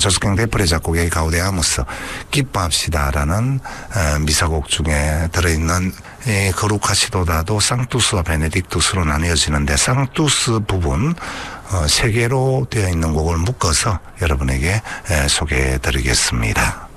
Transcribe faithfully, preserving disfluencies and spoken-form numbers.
조석경 대표의 작곡의 가우데아무스 기뻐합시다라는 미사곡 중에 들어있는 이 거룩하 시도다도 상투스와 베네딕투스로 나뉘어지는데 상투스 부분 세 개로 되어 있는 곡을 묶어서 여러분에게 소개해 드리겠습니다.